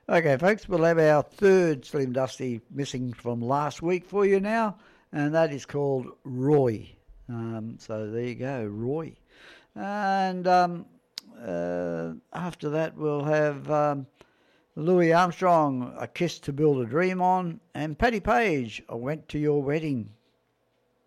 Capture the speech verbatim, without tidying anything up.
Okay, folks, we'll have our third Slim Dusty missing from last week for you now, and that is called Roy. Um, so there you go, Roy. And um, uh, after that, we'll have um, Louis Armstrong, A Kiss to Build a Dream On, and Paddy Page, I Went to Your Wedding.